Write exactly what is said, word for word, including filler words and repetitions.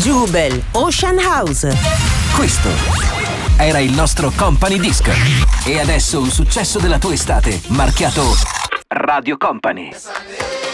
Jubel, Ocean House. Questo era il nostro Company Disc. E adesso un successo della tua estate, marchiato Radio Company.